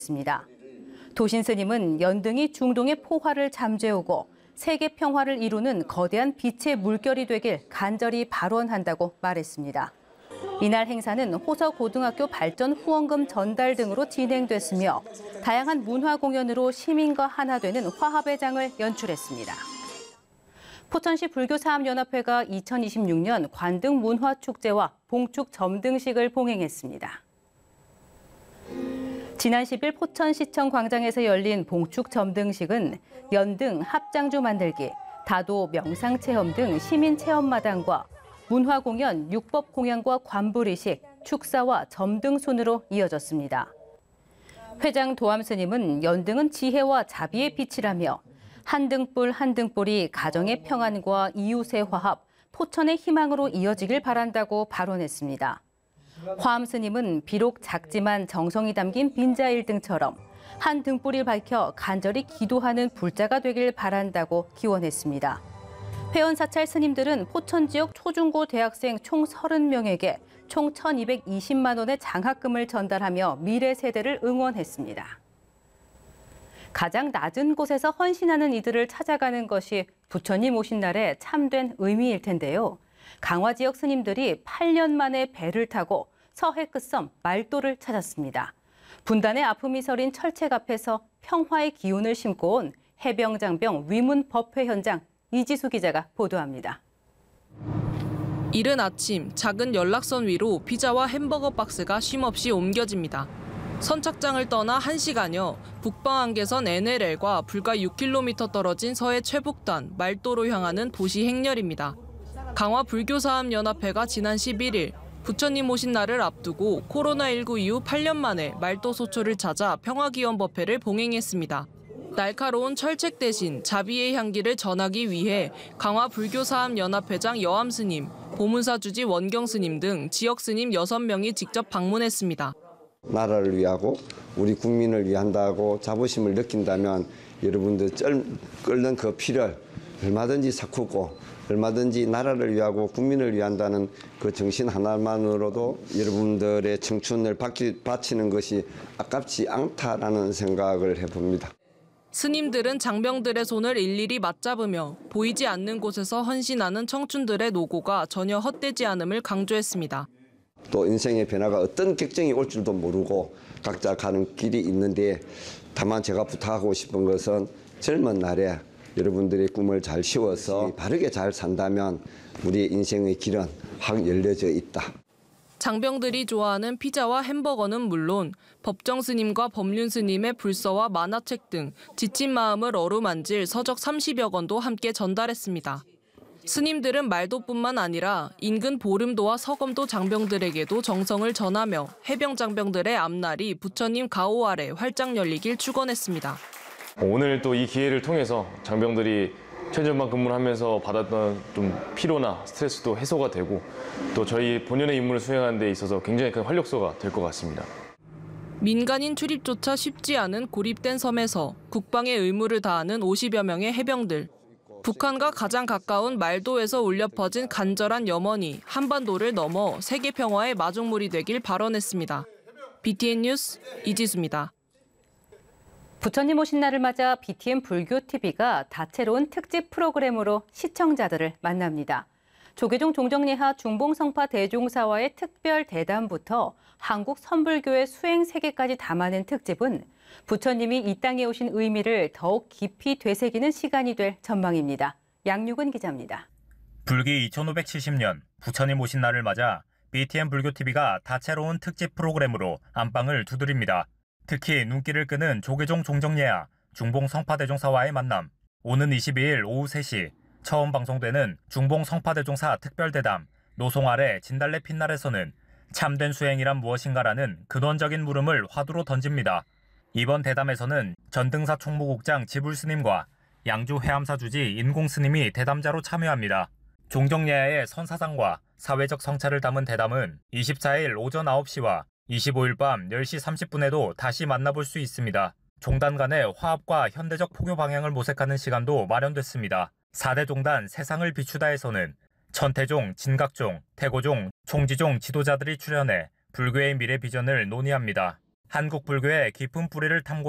있습니다. 도신 스님은 연등이 중동의 포화를 잠재우고 세계 평화를 이루는 거대한 빛의 물결이 되길 간절히 발원한다고 말했습니다. 이날 행사는 호서고등학교 발전 후원금 전달 등으로 진행됐으며 다양한 문화 공연으로 시민과 하나 되는 화합의 장을 연출했습니다. 포천시 불교사업연합회가 2026년 관등 문화축제와 봉축 점등식을 봉행했습니다. 지난 10일 포천시청 광장에서 열린 봉축 점등식은 연등 합장주 만들기, 다도 명상체험 등 시민체험마당과 문화공연, 육법공연과 관불이식, 축사와 점등 순으로 이어졌습니다. 회장 도암 스님은 연등은 지혜와 자비의 빛이라며 한 등불 한 등불이 가정의 평안과 이웃의 화합, 포천의 희망으로 이어지길 바란다고 발언했습니다. 화암 스님은 비록 작지만 정성이 담긴 빈자 1등처럼 한 등불이 밝혀 간절히 기도하는 불자가 되길 바란다고 기원했습니다. 회원 사찰 스님들은 포천 지역 초중고 대학생 총 30명에게 총 1,220만 원의 장학금을 전달하며 미래 세대를 응원했습니다. 가장 낮은 곳에서 헌신하는 이들을 찾아가는 것이 부처님 오신 날의 참된 의미일 텐데요. 강화 지역 스님들이 8년 만에 배를 타고 서해 끝섬 말도를 찾았습니다. 분단의 아픔이 서린 철책 앞에서 평화의 기운을 심고 온 해병장병 위문 법회 현장 이지수 기자가 보도합니다. 이른 아침 작은 연락선 위로 피자와 햄버거 박스가 쉼없이 옮겨집니다. 선착장을 떠나 1시간여 북방안개선 NLL과 불과 6km 떨어진 서해 최북단 말도로 향하는 도시 행렬입니다. 강화 불교사업연합회가 지난 11일 부처님 오신 날을 앞두고 코로나19 이후 8년 만에 말도 소초를 찾아 평화기원법회를 봉행했습니다. 날카로운 철책 대신 자비의 향기를 전하기 위해 강화 불교사업연합회장 여암 스님, 보문사 주지 원경 스님 등 지역 스님 6명이 직접 방문했습니다. 나라를 위하고 우리 국민을 위한다고 자부심을 느낀다면 여러분들 끓는 그 피를 얼마든지 삭히고 얼마든지 나라를 위하고 국민을 위한다는 그 정신 하나만으로도 여러분들의 청춘을 바치는 것이 아깝지 않다라는 생각을 해봅니다. 스님들은 장병들의 손을 일일이 맞잡으며 보이지 않는 곳에서 헌신하는 청춘들의 노고가 전혀 헛되지 않음을 강조했습니다. 또 인생의 변화가 어떤 격정이 올 줄도 모르고 각자 가는 길이 있는데 다만 제가 부탁하고 싶은 것은 젊은 날에 여러분들의 꿈을 잘 씌워서 바르게 잘 산다면 우리의 인생의 길은 확 열려져 있다. 장병들이 좋아하는 피자와 햄버거는 물론 법정 스님과 법륜 스님의 불서와 만화책 등 지친 마음을 어루만질 서적 30여 권도 함께 전달했습니다. 스님들은 말도뿐만 아니라 인근 보름도와 서검도 장병들에게도 정성을 전하며 해병 장병들의 앞날이 부처님 가호 아래 활짝 열리길 축원했습니다. 오늘 또 이 기회를 통해서 장병들이 최전방 근무를 하면서 받았던 좀 피로나 스트레스도 해소가 되고 또 저희 본연의 임무를 수행하는 데 있어서 굉장히 큰 활력소가 될 것 같습니다. 민간인 출입조차 쉽지 않은 고립된 섬에서 국방의 의무를 다하는 50여 명의 해병들. 북한과 가장 가까운 말도에서 울려 퍼진 간절한 염원이 한반도를 넘어 세계 평화의 마중물이 되길 발언했습니다. BTN 뉴스 이지수입니다. 부처님 오신 날을 맞아 BTN 불교TV가 다채로운 특집 프로그램으로 시청자들을 만납니다. 조계종 종정예하 중봉성파 대종사와의 특별 대담부터 한국 선불교의 수행 세계까지 담아낸 특집은 부처님이 이 땅에 오신 의미를 더욱 깊이 되새기는 시간이 될 전망입니다. 양육은 기자입니다. 불기 2570년 부처님 오신 날을 맞아 BTN 불교TV가 다채로운 특집 프로그램으로 안방을 두드립니다. 특히 눈길을 끄는 조계종 종정예하 중봉성파대종사와의 만남. 오는 22일 오후 3시 처음 방송되는 중봉성파대종사 특별대담 노송 아래 진달래 핀날에서는 참된 수행이란 무엇인가라는 근원적인 물음을 화두로 던집니다. 이번 대담에서는 전등사 총무국장 지불스님과 양주 해암사 주지 인공스님이 대담자로 참여합니다. 종정예하의 선사상과 사회적 성찰을 담은 대담은 24일 오전 9시와 25일 밤 10시 30분에도 다시 만나볼 수 있습니다. 종단 간의 화합과 현대적 포교 방향을 모색하는 시간도 마련됐습니다. 4대 종단 세상을 비추다에서는 천태종, 진각종, 태고종, 총지종 지도자들이 출연해 불교의 미래 비전을 논의합니다. 한국 불교의 깊은 뿌리를 탐구